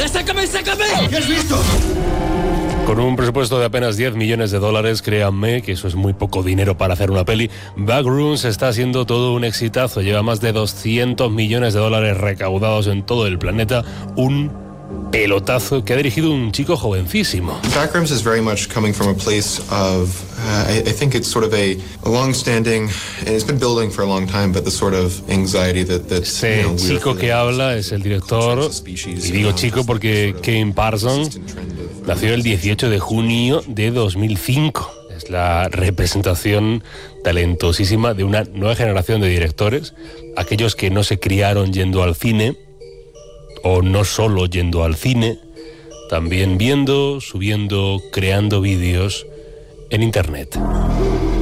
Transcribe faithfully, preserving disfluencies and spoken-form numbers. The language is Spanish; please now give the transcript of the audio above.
¡Sácame, sácame! ¿Qué has visto? Con un presupuesto de apenas diez millones de dólares, créanme que eso es muy poco dinero para hacer una peli. Backrooms está siendo todo un exitazo. Lleva más de doscientos millones de dólares recaudados en todo el planeta. Un pelotazo que ha dirigido un chico jovencísimo. Backrooms is very much coming from a place of, uh, I, I think it's sort of a, a long-standing, and it's been building for a long time, but the sort of anxiety that... that Ese you know, chico que habla es el director, y digo chico porque Kane Parsons nació el dieciocho de junio de dos mil cinco. Es la representación talentosísima de una nueva generación de directores, aquellos que no se criaron yendo al cine, o no solo yendo al cine, también viendo, subiendo, creando vídeos en internet.